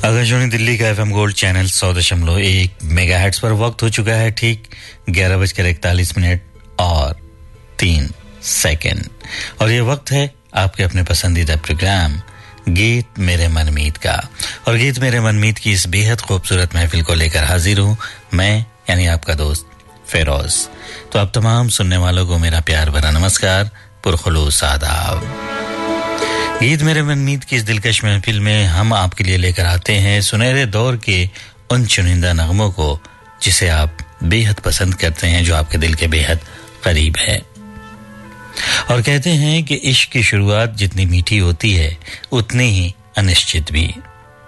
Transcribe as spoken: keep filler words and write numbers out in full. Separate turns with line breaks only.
आकाशवाणी दिल्ली का FM gold channel सौ दशमलव एक मेगाहर्ट्ज पर वक्त हो चुका है ठीक ग्यारह बजकर इकतालीस मिनट और तीन सेकंड और ये वक्त है आपके अपने पसंदीदा प्रोग्राम गीत मेरे मनमीत का। और गीत मेरे मनमीत की इस बेहद खूबसूरत महफिल को लेकर हाजिर हूँ मैं यानी आपका दोस्त फेरोज। तो आप तमाम सुनने वालों को मेरा प्यार भरा नमस्कार, पुरखुलूस आदाब। गीत मेरे मनमीत की इस दिलकश महफिल में हम आपके लिए लेकर आते हैं सुनहरे दौर के उन चुनिंदा नगमों को जिसे आप बेहद पसंद करते हैं, जो आपके दिल के बेहद करीब है। और कहते हैं कि इश्क की शुरुआत जितनी मीठी होती है उतनी ही अनिश्चित भी।